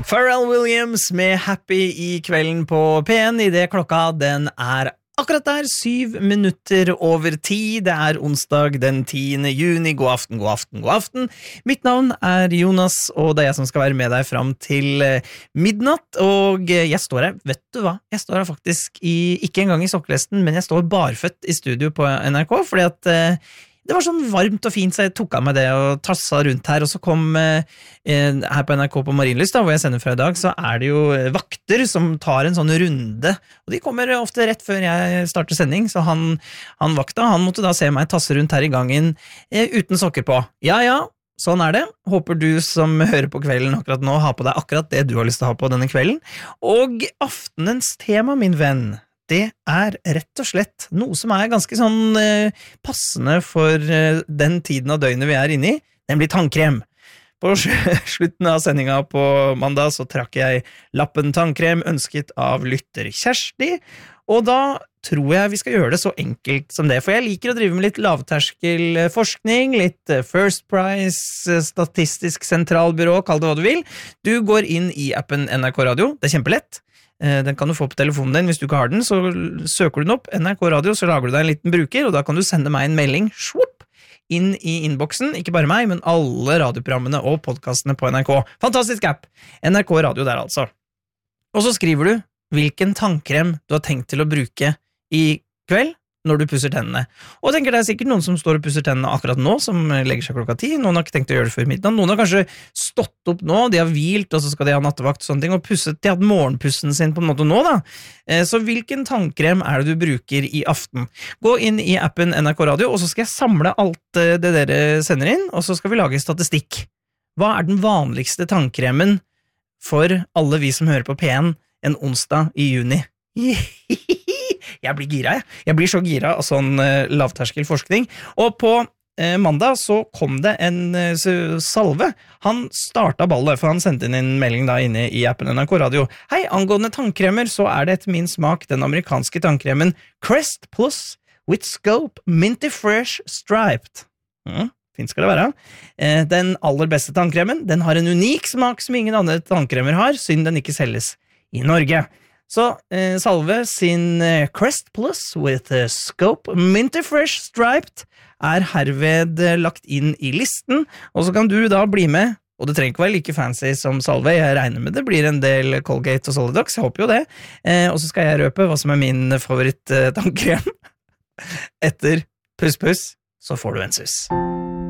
Pharrell Williams med Happy I kvelden på P1 I det klokka den akkurat der 7 minutter over 10. Det onsdag den 10. juni. God aften, god aften, god aften. Mitt navn Jonas, og det jeg som skal være med deg fram til midnatt. Og jeg står her, vet du hva? Jeg står her faktisk ikke engang I sokkelesten, men jeg står barføtt I studio på NRK, fordi at det var sånn varmt og fint, så jeg tok av meg det og tassa rundt her, og så kom her på NRK på Marienlyst, hvor jeg sender fra I dag, så det jo vakter som tar en sånn runde, og de kommer ofte rett før jeg starter sending, så han vakta, han måtte da se meg tasse rundt her I gangen uten sokker på. Ja, sånn det. Håper du som hører på kvelden akkurat nå har på deg akkurat det du har lyst til å ha på denne kvelden. Og aftenens tema, min venn, det rett og slett noe som ganske sånn passende for den tiden av døgnet vi inne I, nemlig tannkrem. På slutten av sendinga på mandag så trakk jeg lappen tannkrem ønsket av lytter Kjersti, og da tror jeg vi skal gjøre det så enkelt som det, for jeg liker å drive med litt lavterskel forskning, litt First Price, Statistisk sentralbyrå, kall det hva du vil. Du går inn I appen NRK Radio, det kjempelett. Den kan du få på telefonen din, hvis du ikke har den, så søker du den opp, NRK Radio, så lager du deg en liten bruker, og da kan du sende meg en melding, swoop, inn I innboksen, ikke bare meg, men alle radioprogrammene og podcastene på NRK. Fantastisk app! NRK Radio der altså. Og så skriver du hvilken tannkrem du har tenkt til å bruke I kveld, når du pusser tennene. Og tenker det sikkert noen som står og pusser tennene akkurat nå, som legger seg klokka 10. Noen har ikke tenkt å gjøre det før middag. Noen har kanskje stått opp nå, de har hvilt, og så skal de ha nattevakt og sånne ting, og pusset, de har hatt morgenpussen sin på en måte nå da. Så hvilken tannkrem det du bruker I aften? Gå inn I appen NRK Radio, og så skal jeg samle alt det dere sender inn, og så skal vi lage statistikk. Hva den vanligste tannkremen for alle vi som hører på P1 en onsdag I juni? Jeg blir gira, jeg blir så gira av sånn lavterskel forskning, og på mandag så kom det en salve, han startet ballet, for han sendte inn en melding da inne I appen NRK Radio. Hei, angående tannkremer så det etter min smak den amerikanske tannkremen Crest Plus with Scope Minty Fresh Striped. Fint skal det være. Den aller beste tannkremen, den har en unik smak som ingen andre tannkremer har, synd den ikke selges I Norge. Så Salve sin Crest Plus with Scope Minty Fresh Striped herved lagt inn I listen, og så kan du da bli med, og det trenger ikke være like fancy som Salve, jeg regner med det blir en del Colgate og Solidox, jeg håper jo det, og så skal jeg røpe hva som min favoritt tannkrem. Etter puss puss, så får du en sus.